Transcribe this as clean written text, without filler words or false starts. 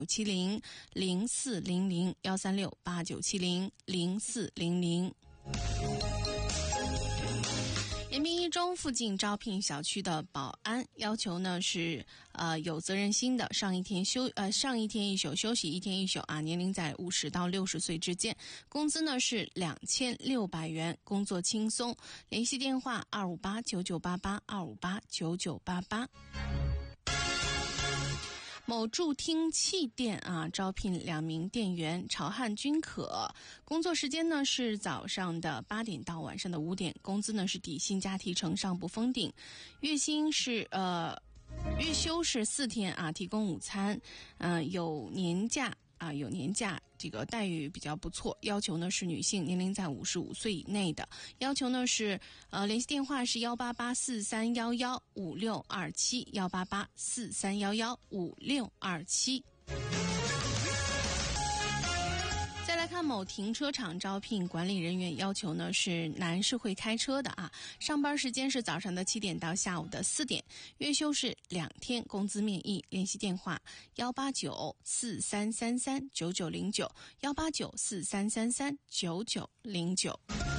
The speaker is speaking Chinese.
89700400，13689700400。延平一中附近招聘小区的保安，要求呢是有责任心的，上一天一宿休息一天一宿啊，年龄在50到60岁之间，工资呢是2600元，工作轻松。联系电话2589988，2589988。某助听器店啊，招聘2名店员，潮汉均可。工作时间呢是早上的8点到晚上的5点，工资呢是底薪加提成，上不封顶。月薪是月休是4天啊，提供午餐，有年假。有年假，这个待遇比较不错。要求呢是女性，年龄在55岁以内的。要求呢是联系电话是18843115627，18843115627。再来看某停车场招聘管理人员，要求呢是男士会开车的啊，上班时间是早上的7点到下午的4点，月休是2天，工资面议。联系电话18943339909，18943339909。